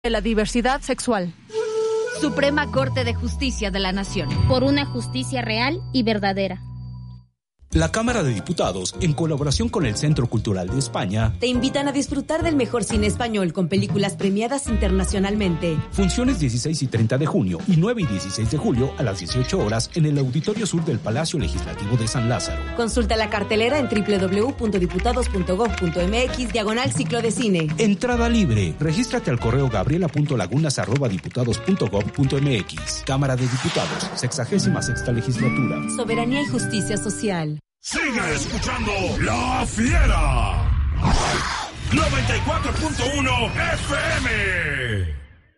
de la diversidad sexual. Suprema Corte de Justicia de la Nación. Por una justicia real y verdadera. La Cámara de Diputados, en colaboración con el Centro Cultural de España, te invitan a disfrutar del mejor cine español con películas premiadas internacionalmente. Funciones 16 y 30 de junio y 9 y 16 de julio a las 18 horas en el Auditorio Sur del Palacio Legislativo de San Lázaro. Consulta la cartelera en www.diputados.gov.mx/ciclo de cine. Entrada libre. Regístrate al correo gabriela.lagunas@diputados.gov.mx. Cámara de Diputados, 66ª Legislatura. Soberanía y justicia social. Sigue escuchando La Fiera 94.1 FM.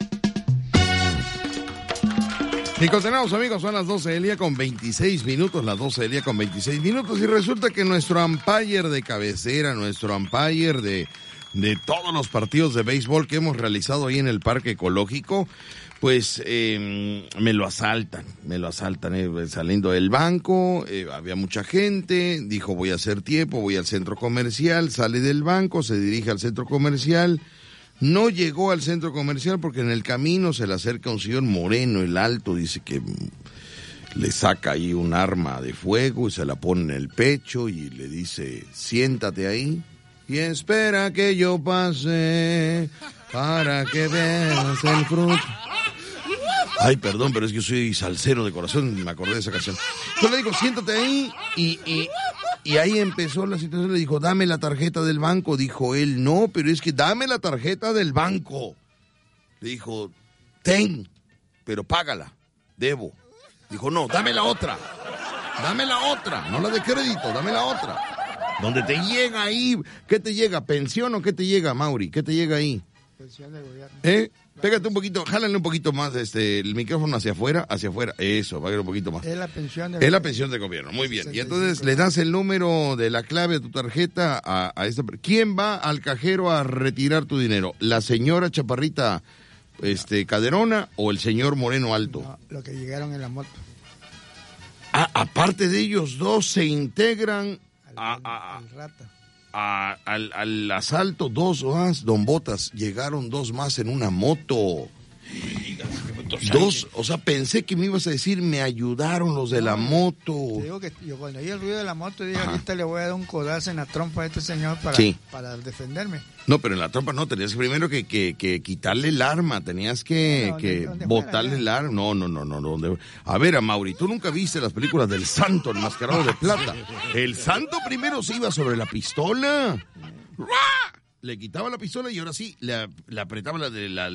Y continuamos, amigos, son las 12 del día con 26 minutos, las 12 del día con 26 minutos, y resulta que nuestro umpire de cabecera, nuestro umpire de todos los partidos de béisbol que hemos realizado ahí en el Parque Ecológico, pues me lo asaltan saliendo del banco, había mucha gente, dijo voy a hacer tiempo, voy al centro comercial, sale del banco, se dirige al centro comercial, no llegó al centro comercial porque en el camino se le acerca un señor moreno, el alto, dice que le saca ahí un arma de fuego y se la pone en el pecho y le dice siéntate ahí y espera que yo pase para que veas el fruto. Ay, perdón, pero es que yo soy salsero de corazón y me acordé de esa canción. Yo le digo, siéntate ahí, y ahí empezó la situación. Le dijo, dame la tarjeta del banco. Dijo él, no, pero es que dame la tarjeta del banco. Le dijo, ten, pero págala, debo. Dijo, no, dame la otra, no la de crédito, dame la otra. ¿Dónde te llega ahí? ¿Qué te llega? ¿Pensión o qué te llega, Mauri? ¿Qué te llega ahí? Pensión de gobierno. Pégate un poquito, jálale un poquito más el micrófono hacia afuera. Eso, págale un poquito más. Es la pensión de gobierno, muy bien. Y entonces le das el número de la clave de tu tarjeta a esta. ¿Quién va al cajero a retirar tu dinero? ¿La señora chaparrita caderona o el señor moreno alto? No, lo que llegaron en la moto. Aparte de ellos dos se integran al asalto, dos más, don Botas, llegaron dos más en una moto. Dos, o sea, pensé que me ibas a decir, me ayudaron los de la moto. Te digo que yo cuando oí el ruido de la moto dije, ahorita le voy a dar un codazo en la trompa a este señor para defenderme. No, pero en la trompa no, tenías primero que quitarle el arma, tenías que botarle el arma. No. A ver, Amaury, tú nunca viste las películas del Santo enmascarado de plata. El Santo primero se iba sobre la pistola. Le quitaba la pistola y ahora sí le apretaba la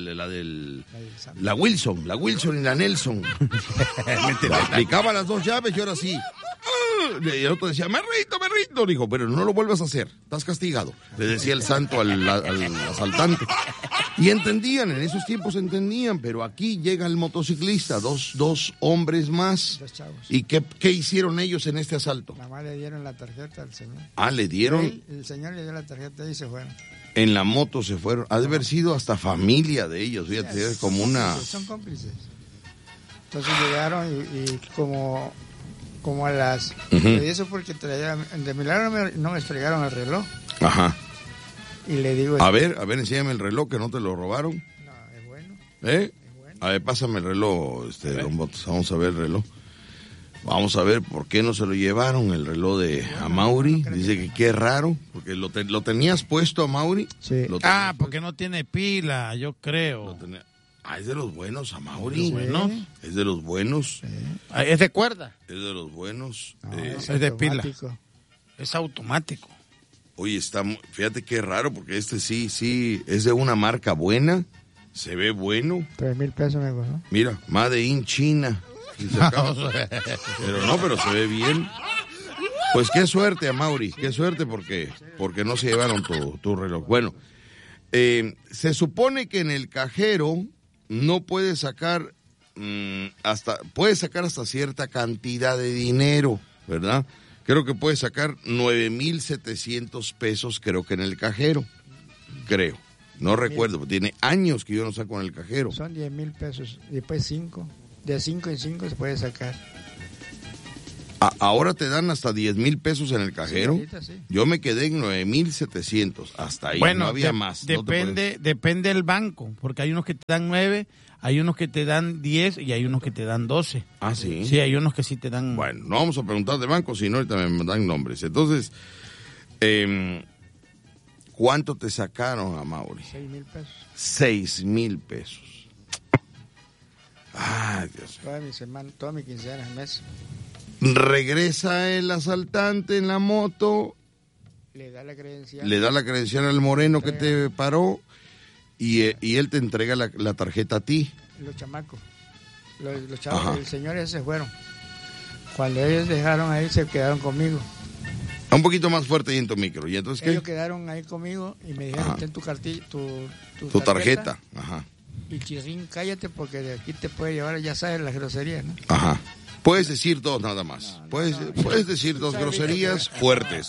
Wilson y la Nelson. Le aplicaba las dos llaves y ahora sí. Y el otro decía, me rito. Dijo, pero no lo vuelvas a hacer, estás castigado. Le decía el Santo al asaltante. Y entendían, en esos tiempos entendían, pero aquí llega el motociclista, dos hombres más. Dos chavos. ¿Y qué hicieron ellos en este asalto? Nada más le dieron la tarjeta al señor. ¿Le dieron? El señor le dio la tarjeta y se fueron. En la moto se fueron. Ha de haber sido hasta familia de ellos, fíjate, es como una... Son cómplices. Entonces llegaron y como a las... Y eso porque de milagro no me fregaron el reloj. Ajá. Y le digo... A ver, enséñame el reloj, que no te lo robaron. No, es bueno. Es bueno. A ver, pásame el reloj, don Botas. Vamos a ver el reloj. Vamos a ver por qué no se lo llevaron el reloj de Amaury. Dice que qué raro, porque lo tenías puesto, Amaury. Sí. Porque no tiene pila, yo creo. Es de los buenos, Amaury. Es de los buenos. Sí. ¿Es de cuerda? Es de los buenos. No, es de pila. Es automático. Oye, fíjate qué raro, porque sí, es de una marca buena. Se ve bueno. 3,000 pesos me costó. Mira, Made in China. Pero se ve bien. Pues qué suerte, Amaury, qué suerte porque no se llevaron tu reloj. Bueno, se supone que en el cajero no puedes sacar hasta cierta cantidad de dinero, ¿verdad? Creo que puedes sacar 9,700 pesos, creo que en el cajero, creo. No recuerdo, tiene años que yo no saco en el cajero. Son 10,000 pesos, después 5. De 5 en 5 se puede sacar. Ahora te dan hasta 10,000 pesos en el cajero. Sí, ahorita sí. Yo me quedé en 9,700. Hasta ahí, Bueno, no había más. Depende del banco, porque hay unos que te dan 9, hay unos que te dan 10 y hay unos que te dan 12. Ah, sí. Sí, hay unos que sí te dan. Bueno, no vamos a preguntar de banco, sino ahorita me dan nombres. Entonces, ¿cuánto te sacaron, Amaury? 6,000 pesos. 6,000 pesos. Ay, Dios mío. Toda mi quincena al mes. Regresa el asaltante en la moto, Le da la credencial al moreno que te paró y él te entrega la tarjeta a ti. Los chamacos. Los chavos, el señor ese se fueron. Cuando ellos dejaron ahí, se quedaron conmigo. Un poquito más fuerte ahí en tu micro. ¿Y entonces qué? Ellos quedaron ahí conmigo y me dijeron, ten tu tarjeta. Ajá. Y chirrín, cállate porque de aquí te puede llevar, ya sabes, las groserías, ¿no? Ajá. Puedes decir dos nada más. Puedes decir dos groserías fuertes,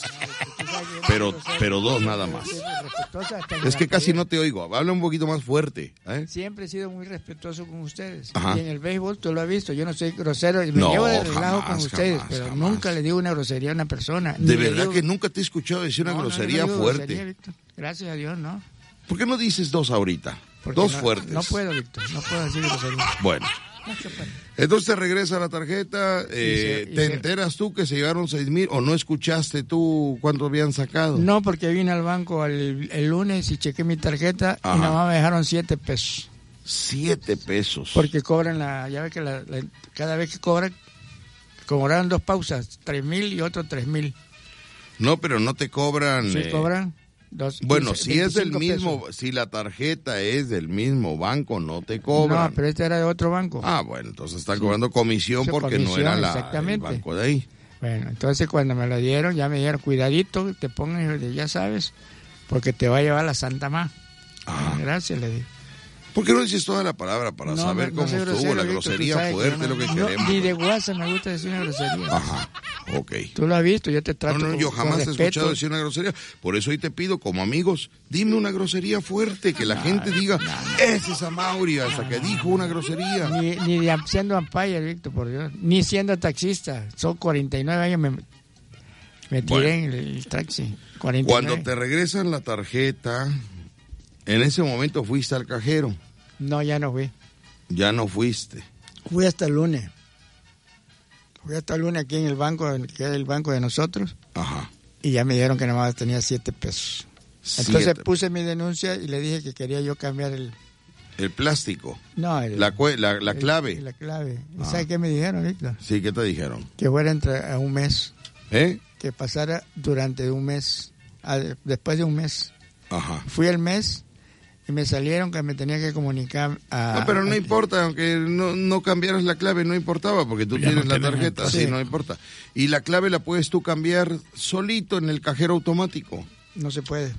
pero dos nada más. Es que casi no te oigo. Habla un poquito más fuerte. Siempre he sido muy respetuoso con ustedes. Ajá. Y en el béisbol tú lo has visto. Yo no soy grosero y me llevo de relajo con ustedes, pero nunca le digo una grosería a una persona. De verdad que nunca te he escuchado decir una grosería fuerte. Grosería, gracias a Dios, ¿no. ¿Por qué no dices dos ahorita? Porque dos fuertes. No puedo, Víctor. No puedo decir grosería. Bueno. Entonces te regresa la tarjeta, ¿te enteras tú que se llevaron 6,000 o no escuchaste tú cuánto habían sacado? No, porque vine al banco el lunes y chequé mi tarjeta. Ajá. Y nada más me dejaron 7 pesos. 7 pesos. Porque cobran ya ves que cada vez que cobraron 2 pausas, 3,000 y otro 3,000. No, pero no te cobran. Sí, cobran. Bueno, si es del mismo, pesos. Si la tarjeta es del mismo banco, no te cobran. No, pero este era de otro banco. Ah, bueno, entonces están cobrando comisión porque no era el banco de ahí. Bueno, entonces cuando me lo dieron, ya me dijeron, cuidadito, te pongas, ya sabes, porque te va a llevar la Santa Má. Gracias, le dije. ¿Por qué no dices toda la palabra para saber cómo estuvo la grosería fuerte, lo que queremos? Ni de WhatsApp me gusta decir una grosería. Ajá, ok. Tú lo has visto, yo te trato No, yo jamás te he escuchado decir una grosería. Por eso hoy te pido, como amigos, dime una grosería fuerte, que la gente diga, ese es Amaury, hasta que dijo una grosería. Ni siendo umpire, Víctor, por Dios. Ni siendo taxista. Son 49 años, me tiré en el taxi. 49. Cuando te regresan la tarjeta, en ese momento fuiste al cajero. No, ya no fui. Ya no fuiste. Fui hasta el lunes. Aquí en el banco, que es el banco de nosotros. Ajá. Y ya me dijeron que nada más tenía 7 pesos. Entonces puse mi denuncia y le dije que quería yo cambiar el plástico. No, la clave. La clave. ¿Sabes qué me dijeron, Víctor? Sí, ¿qué te dijeron? Que fuera a un mes. Que pasara durante un mes. Después de un mes. Ajá. Fui al mes. Y me salieron que me tenía que comunicar a... No, pero no importa, aunque no cambiaras la clave, no importaba, porque tú tienes la tarjeta, sí, no importa. Y la clave la puedes tú cambiar solito en el cajero automático. No se puede.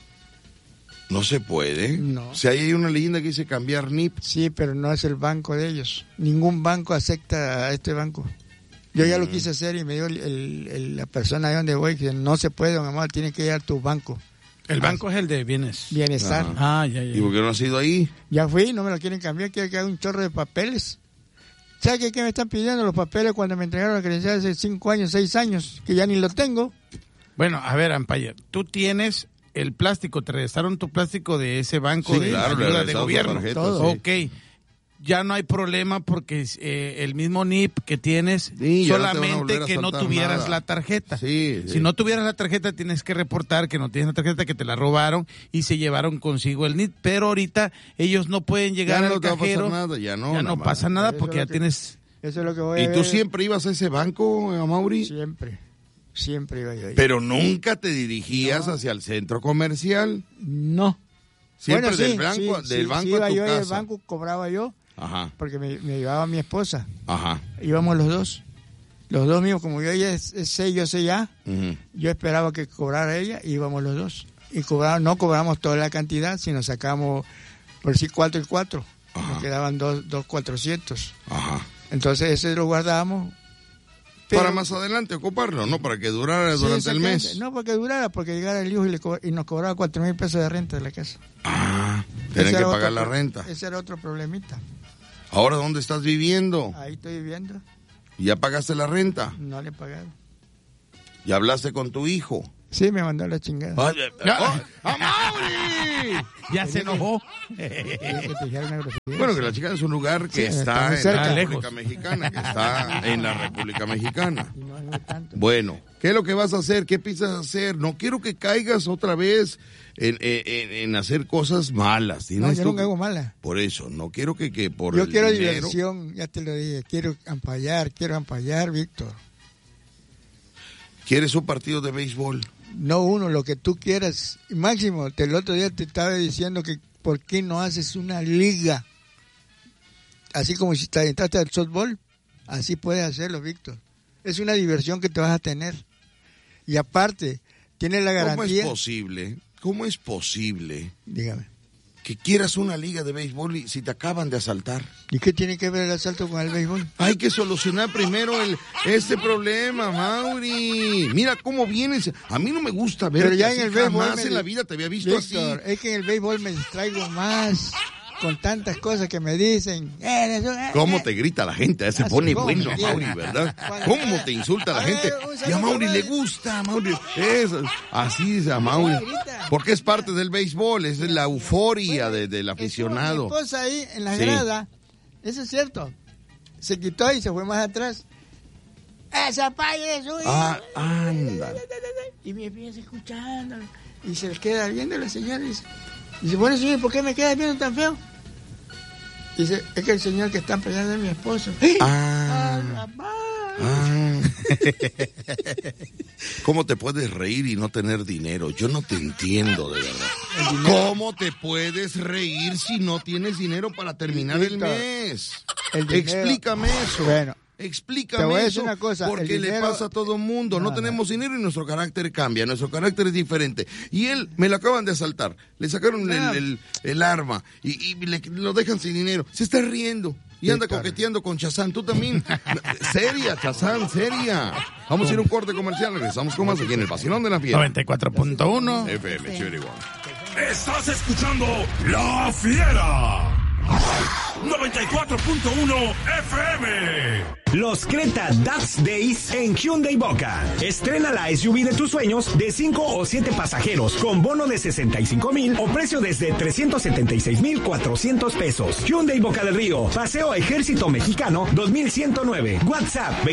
¿No se puede? No. O sea, ahí hay una leyenda que dice cambiar NIP. Sí, pero no es el banco de ellos. Ningún banco acepta a este banco. Yo ya lo quise hacer y me dio la persona de donde voy que no se puede, don Amado, tiene que ir a tu banco. El banco es el de Bienestar. Ya. ¿Y por qué no has ido ahí? Ya fui, no me lo quieren cambiar, quieren que haga un chorro de papeles. ¿Sabes qué me están pidiendo los papeles cuando me entregaron la credencial hace 5 años, 6 años? Que ya ni lo tengo. Bueno, a ver, umpire, tú tienes el plástico, te regresaron tu plástico de ese banco de ayuda de gobierno. Tarjeta, todo. Ok. Ya no hay problema porque el mismo NIP que tienes, solamente no que no tuvieras la tarjeta. Sí. Si no tuvieras la tarjeta, tienes que reportar que no tienes la tarjeta, que te la robaron y se llevaron consigo el NIP. Pero ahorita ellos no pueden llegar al cajero. Ya no pasa nada porque ya tienes... Eso es lo que voy a ver. ¿Y tú siempre ibas a ese banco, Amaury? Siempre iba yo ahí. Pero nunca te dirigías hacia el centro comercial. No. Siempre del banco a tu iba yo casa. Del banco, cobraba yo. Ajá. Porque me llevaba mi esposa. Ajá. Íbamos los dos. Los dos míos, como yo sé ya, yo esperaba que cobrara ella y íbamos los dos. Y no cobramos toda la cantidad, sino sacamos, por decir, 4 y 4. Nos quedaban 2,400. Ajá. Entonces ese lo guardábamos. Para más adelante ocuparlo, ¿no? Para que durara durante el mes. No, para que durara, porque llegara el hijo y nos cobraba 4,000 pesos de renta de la casa. Tienen que pagar la renta. Ese era otro problemita. ¿Ahora dónde estás viviendo? Ahí estoy viviendo. ¿Y ya pagaste la renta? No le he pagado. ¿Ya hablaste con tu hijo? Sí, me mandó la chingada. ¡Mauri! Ya se enojó. Bueno, que la chica es un lugar que está en la República Mexicana, que está en la República Mexicana. Bueno, ¿qué es lo que vas a hacer? ¿Qué piensas hacer? No quiero que caigas otra vez en hacer cosas malas. No, yo nunca hago mala. Por eso, no quiero que por yo el quiero dinero... diversión, ya te lo dije. Quiero ampallar, Víctor. ¿Quieres un partido de béisbol? No uno, lo que tú quieras. Máximo, el otro día te estaba diciendo que ¿por qué no haces una liga? Así como si te aventaste al softball, así puedes hacerlo, Víctor. Es una diversión que te vas a tener. Y aparte, tienes la garantía... ¿Cómo es posible? Dígame. Que quieras una liga de béisbol y si te acaban de asaltar. ¿Y qué tiene que ver el asalto con el béisbol? Hay que solucionar primero este problema, Mauri. Mira cómo vienes. A mí no me gusta ver. Pero ya en el béisbol jamás en la vida te había visto Víctor, así. Es que en el béisbol me distraigo más con tantas cosas que me dicen. ¿Cómo te grita la gente? Se pone bueno a Mauri, ¿verdad? ¿Cómo te insulta la gente? Y a Mauri le gusta, Mauri. Así es a Mauri. Porque es parte del béisbol, es la euforia del aficionado. Mi esposa ahí en la grada, eso es cierto, se quitó y se fue más atrás. ¡Esa paella es suya! Anda. Y me empieza escuchando. Y se queda viendo la señora y dice, bueno, señor, ¿por qué me queda viendo tan feo? Dice, es que el señor que está peleando es mi esposo. ¿Cómo te puedes reír y no tener dinero? Yo no te entiendo, de verdad. ¿Cómo te puedes reír si no tienes dinero para terminar el mes? Explícame eso. Bueno, explícame eso, una cosa, porque le pasa a todo el mundo. No tenemos dinero y nuestro carácter cambia, nuestro carácter es diferente. Y él, me lo acaban de asaltar, le sacaron el arma y lo dejan sin dinero. Se está riendo y anda coqueteando con Chazán. Tú también. Seria, Chazán, seria. Vamos a ir a un corte comercial, regresamos con más aquí en el Vacilón de la Fiera. 94.1 FM, chévere igual. Estás escuchando La Fiera. 94.1 FM. Los Creta Dax Days en Hyundai Boca. Estrena la SUV de tus sueños de 5 o 7 pasajeros con bono de 65,000 o precio desde 376,400 pesos. Hyundai Boca del Río, Paseo Ejército Mexicano 2109. WhatsApp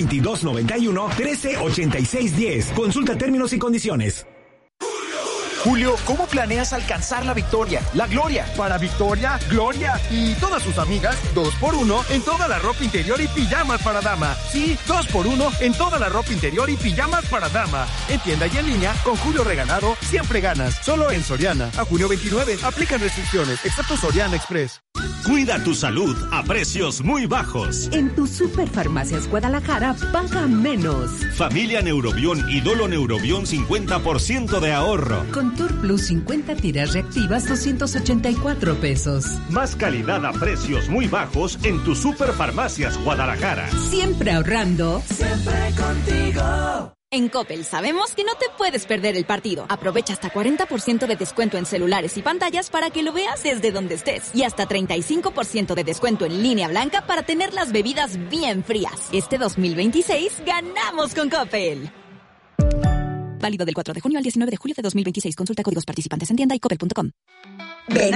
2291-138610. Consulta términos y condiciones. Julio, ¿cómo planeas alcanzar la victoria, la gloria? Para Victoria, Gloria y todas sus amigas, 2x1 en toda la ropa interior y pijamas para dama. Sí, 2x1 en toda la ropa interior y pijamas para dama. En tienda y en línea, con Julio Regalado, siempre ganas. Solo en Soriana. A junio 29, aplican restricciones, excepto Soriana Express. Cuida tu salud a precios muy bajos. En tu Superfarmacias Guadalajara, paga menos. Familia Neurobión y Dolo Neurobión, 50% de ahorro. Contour Plus 50 tiras reactivas, 284 pesos. Más calidad a precios muy bajos en tu Superfarmacias Guadalajara. Siempre ahorrando. Siempre contigo. En Coppel sabemos que no te puedes perder el partido. Aprovecha hasta 40% de descuento en celulares y pantallas para que lo veas desde donde estés. Y hasta 35% de descuento en línea blanca para tener las bebidas bien frías. Este 2026 ganamos con Coppel. Válido del 4 de junio al 19 de julio de 2026. Consulta códigos participantes en tienda y coppel.com. Ven